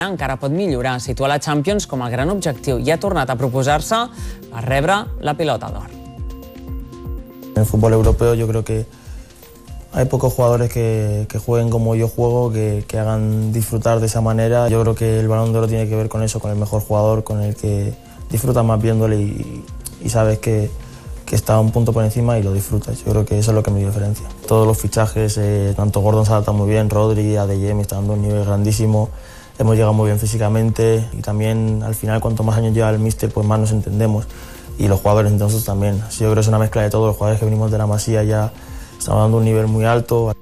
encara pot millorar, situa la Champions com a gran objectiu i ha tornat a proposar-se per rebre la pilota d'or. En el fútbol europeo yo creo que hay pocos jugadores que jueguen como yo juego, que hagan disfrutar de esa manera. Yo creo que el Balón de Oro tiene que ver con eso, con el mejor jugador, con el que disfrutas más viéndole y sabes que está un punto por encima y lo disfrutas. Yo creo que eso es lo que me diferencia. Todos los fichajes, tanto Gordon se adapta muy bien, Rodri, Adeyemi está dando un nivel grandísimo. Hemos llegado muy bien físicamente y también al final cuanto más años lleva el míster pues más nos entendemos y los jugadores entonces también. Así yo creo que es una mezcla de todos los jugadores que venimos de la Masía ya estamos dando un nivel muy alto.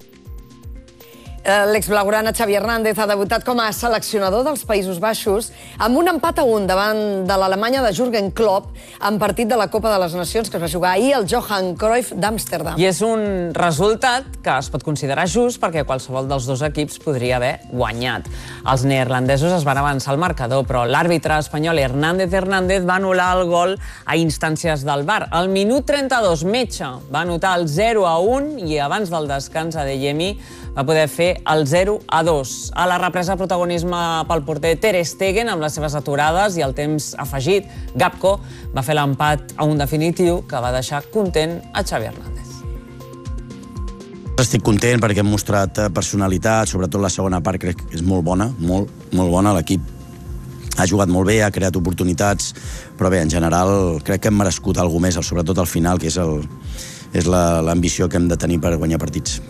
L'exblaugrana Xavi Hernández ha debutat com a seleccionador dels Països Baixos amb un empat a 1 davant de l'Alemanya de Jürgen Klopp en partit de la Copa de les Nacions que es va jugar ahir al Johan Cruyff d'Amsterdam. I és un resultat que es pot considerar just perquè qualsevol dels dos equips podria haver guanyat. Els neerlandesos es van avançar al marcador, però l'àrbitre espanyol Hernández va anul·lar el gol a instàncies del VAR. Al minut 32, Metge va anotar el 0-1 i abans del descans Adeyemi va poder fer el 0-2. A la represa protagonisme pel porter Ter Stegen amb les seves aturades i el temps afegit. Gakpo va fer l'empat a un definitiu que va deixar content a Xavi Hernández. Estic content perquè hem mostrat personalitat, sobretot la segona part crec que és molt bona, molt bona. L'equip ha jugat molt bé, ha creat oportunitats, però bé, en general crec que hem merescut alguna més, sobretot al final, que és l'ambició que hem de tenir per guanyar partits.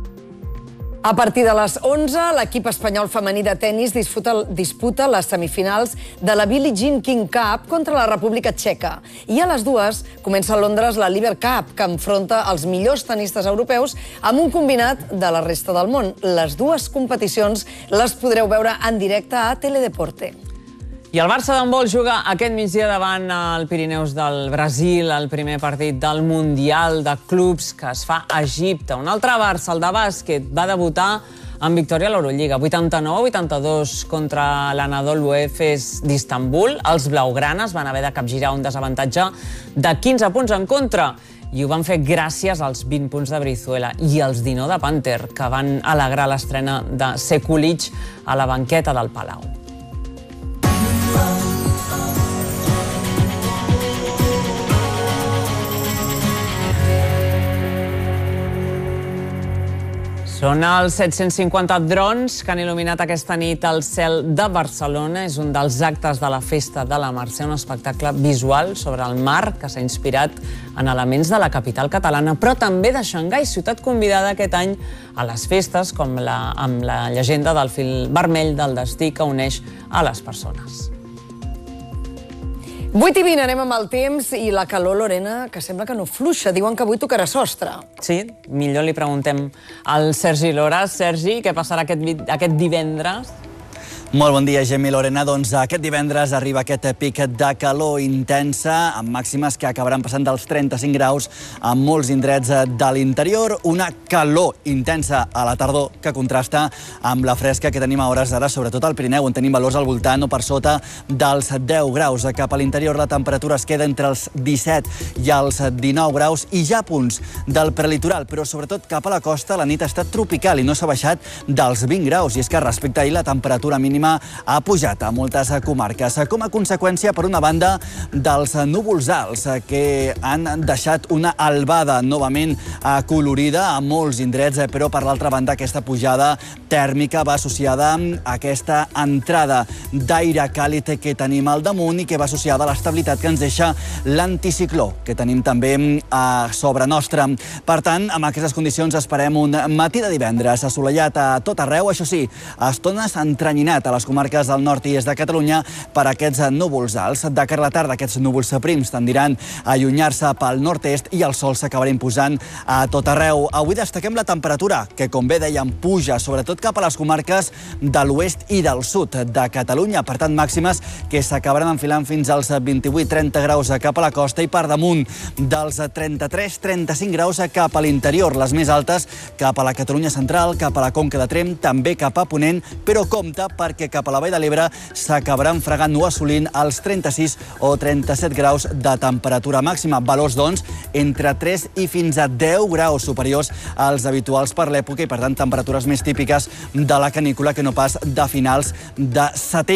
A partir de les 11, l'equip espanyol femení de tennis disputa les semifinals de la Billie Jean King Cup contra la República Txeca. I a les 2 comença a Londres la Lever Cup, que enfronta els millors tenistes europeus amb un combinat de la resta del món. Les dues competicions les podreu veure en directe a Teledeporte. I el Barça d'handbol juga aquest migdia davant el Pirineus del Brasil, el primer partit del Mundial de Clubs que es fa a Egipte. Un altre Barça, el de bàsquet, va debutar amb victòria a l'Eurolliga, 89-82 contra l'Anadolu Efes d'Istanbul. Els blaugranes van haver de capgirar un desavantatge de 15 punts en contra i ho van fer gràcies als 20 punts de Brizuela i als 19 de Panther, que van alegrar l'estrena de Sekulic a la banqueta del Palau. Són els 750 drons que han il·luminat aquesta nit el cel de Barcelona. És un dels actes de la Festa de la Mercè, un espectacle visual sobre el mar que s'ha inspirat en elements de la capital catalana, però també de Xangai, ciutat convidada aquest any a les festes, com amb la llegenda del fil vermell del destí que uneix a les persones. 8:20, anem amb el temps i la calor, Lorena, que sembla que no fluixa. Diuen que avui tocarà sostre. Sí, millor li preguntem al Sergi Loras. Sergi, què passarà aquest divendres? Molt bon dia, Gemma i Lorena. Doncs aquest divendres arriba aquest pic de calor intensa, amb màximes que acabaran passant dels 35 graus a molts indrets de l'interior. Una calor intensa a la tardor que contrasta amb la fresca que tenim a hores d'ara, sobretot al Pirineu, on tenim valors al voltant o per sota dels 10 graus. Cap a l'interior la temperatura es queda entre els 17 i els 19 graus i ja a punts del prelitoral, però sobretot cap a la costa la nit ha estat tropical i no s'ha baixat dels 20 graus. I és que respecte a ahir la temperatura mínima ha pujat a moltes comarques, com a conseqüència, per una banda, dels núvols alts, que han deixat una albada novament colorida a molts indrets, però per l'altra banda aquesta pujada tèrmica va associada a aquesta entrada d'aire càlid que tenim al damunt i que va associada a l'estabilitat que ens deixa l'anticicló, que tenim també a sobre nostra. Per tant, amb aquestes condicions esperem un matí de divendres assolellat a tot arreu, això sí, a estones entranyinat a les comarques del nord i est de Catalunya per aquests núvols alts. De cara a la tarda, aquests núvols prims tendiran a allunyar-se pel nord-est i el sol s'acabarà imposant a tot arreu. Avui destaquem la temperatura, que com bé dèiem, puja, sobretot cap a les comarques de l'oest i del sud de Catalunya. Per tant, màximes que s'acabaran enfilant fins als 28-30 graus cap a la costa i per damunt dels 33-35 graus cap a l'interior. Les més altes cap a la Catalunya central, cap a la Conca de Tremp, també cap a Ponent, però compte perquè perquè cap a la Vall de l'Ebre s'acabaran fregant o assolint els 36 o 37 graus de temperatura màxima. Valors, doncs, entre 3 i fins a 10 graus superiors als habituals per l'època i, per tant, temperatures més típiques de la canícula que no pas de finals de setembre.